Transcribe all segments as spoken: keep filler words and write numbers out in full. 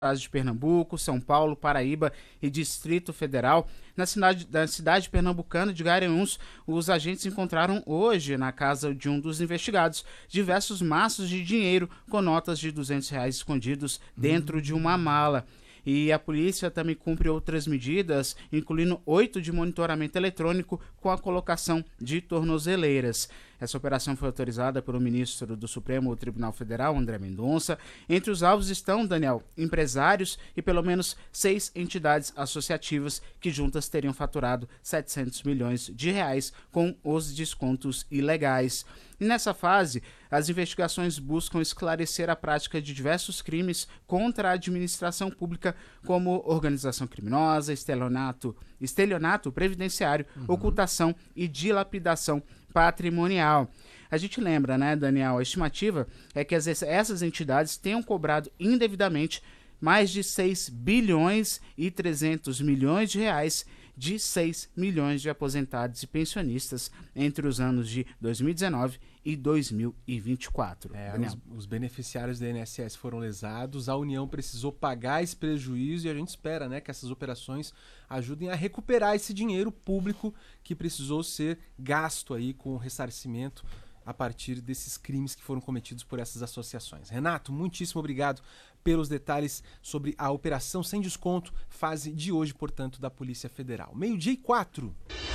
de Pernambuco, São Paulo, Paraíba e Distrito Federal. Na cidade, na cidade pernambucana de Garanhuns, os agentes encontraram hoje, na casa de um dos investigados, diversos maços de dinheiro com notas de duzentos reais escondidos dentro de uma mala. E a polícia também cumpre outras medidas, incluindo oito de monitoramento eletrônico com a colocação de tornozeleiras. Essa operação foi autorizada pelo ministro do Supremo Tribunal Federal, André Mendonça. Entre os alvos estão, Daniel, empresários e pelo menos seis entidades associativas que juntas teriam faturado setecentos milhões de reais com os descontos ilegais. E nessa fase, as investigações buscam esclarecer a prática de diversos crimes contra a administração pública, como organização criminosa, estelionato, estelionato previdenciário, uhum. ocultação e dilapidação patrimonial. A gente lembra, né, Daniel, a estimativa é que as, essas entidades tenham cobrado indevidamente mais de seis bilhões e trezentos milhões de reais de seis milhões de aposentados e pensionistas entre os anos de dois mil e dezenove e dois mil e vinte e quatro. É, os, os beneficiários da I N S S foram lesados, a União precisou pagar esse prejuízo e a gente espera, né, que essas operações ajudem a recuperar esse dinheiro público que precisou ser gasto aí com o ressarcimento a partir desses crimes que foram cometidos por essas associações. Renato, muitíssimo obrigado pelos detalhes sobre a operação sem desconto, fase de hoje, portanto, da Polícia Federal. Meio-dia e quatro.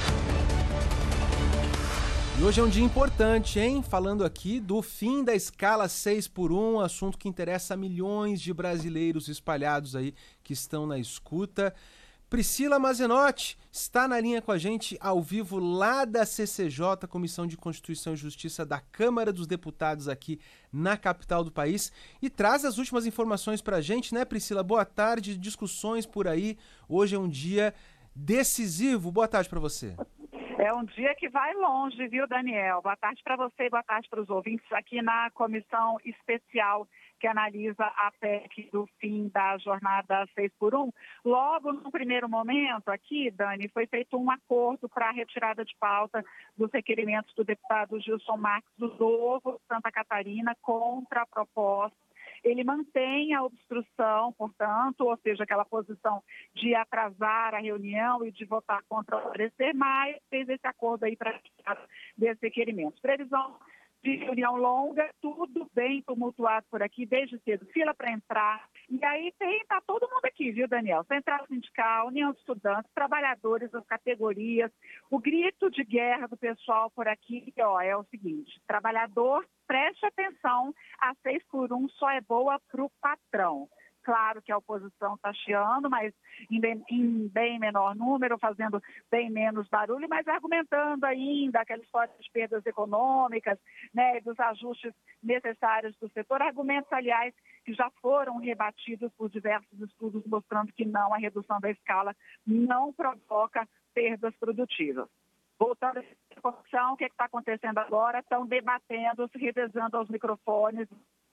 E hoje é um dia importante, hein? Falando aqui do fim da escala seis por um, assunto que interessa a milhões de brasileiros espalhados aí que estão na escuta. Priscila Mazenotti está na linha com a gente ao vivo lá da C C J, Comissão de Constituição e Justiça da Câmara dos Deputados aqui na capital do país, e traz as últimas informações para a gente, né, Priscila? Boa tarde, discussões por aí. Hoje é um dia decisivo. Boa tarde para você. É um dia que vai longe, viu, Daniel? Boa tarde para você e boa tarde para os ouvintes aqui na comissão especial que analisa a P E C do fim da jornada seis por um. Logo, no primeiro momento aqui, Dani, foi feito um acordo para a retirada de pauta dos requerimentos do deputado Gilson Marques do Novo Santa Catarina contra a proposta. Ele mantém a obstrução, portanto, ou seja, aquela posição de atrasar a reunião e de votar contra o parecer, mas fez esse acordo aí para tirar desses requerimentos. Previsão de reunião longa, tudo bem tumultuado por aqui, desde cedo, fila para entrar. E aí tem, tá todo mundo aqui, viu, Daniel? Central Sindical, União de Estudantes, trabalhadores das categorias. O grito de guerra do pessoal por aqui, ó, é o seguinte: trabalhador, preste atenção, a seis por um só é boa para o patrão. Claro que a oposição está chiando, mas em bem, em bem menor número, fazendo bem menos barulho, mas argumentando ainda aquela história de perdas econômicas, né, dos ajustes necessários do setor. Argumentos, aliás, que já foram rebatidos por diversos estudos mostrando que não, a redução da escala não provoca perdas produtivas. Voltando à corrupção, o que está acontecendo agora? Estão debatendo, se revezando aos microfones.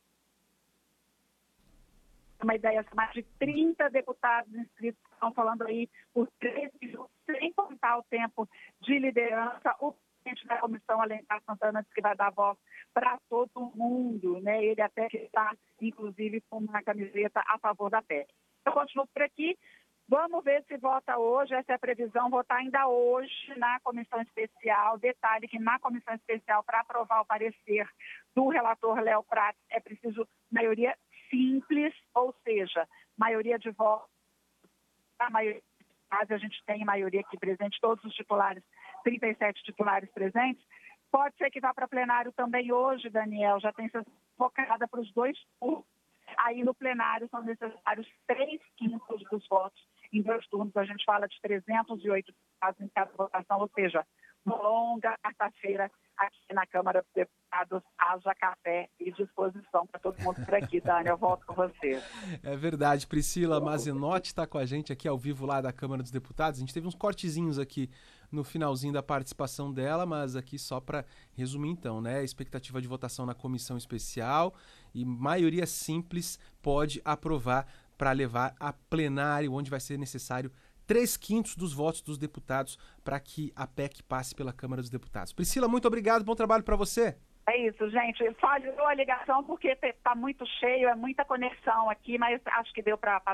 Uma ideia, mais de trinta deputados inscritos estão falando aí por três minutos, sem contar o tempo de liderança. O presidente da comissão, Alencar Santana, disse que vai dar voz para todo mundo, né? Ele até que está, inclusive, com uma camiseta a favor da P E C. Eu continuo por aqui. Vamos ver se vota hoje, essa é a previsão, votar ainda hoje na comissão especial. Detalhe que na comissão especial, para aprovar o parecer do relator Léo Prats, é preciso maioria simples, ou seja, maioria de votos. A maioria, a gente tem maioria aqui presente, todos os titulares, trinta e sete titulares presentes. Pode ser que vá para plenário também hoje, Daniel, já tem sido focada para os dois turnos. Aí no plenário são necessários três quintos dos votos. Em dois turnos a gente fala de trezentos e oito casos em cada votação, ou seja, uma longa quarta-feira aqui na Câmara dos Deputados. Haja café e disposição para todo mundo por aqui, Dani. Eu volto com você. É verdade. Priscila Mazenotti está com a gente aqui ao vivo lá da Câmara dos Deputados. A gente teve uns cortezinhos aqui no finalzinho da participação dela, mas aqui só para resumir então, né? Expectativa de votação na comissão especial e maioria simples pode aprovar para levar a plenário, onde vai ser necessário três quintos dos votos dos deputados para que a P E C passe pela Câmara dos Deputados. Priscila, muito obrigado, bom trabalho para você. É isso, gente. Falhou a ligação porque está muito cheio, é muita conexão aqui, mas acho que deu para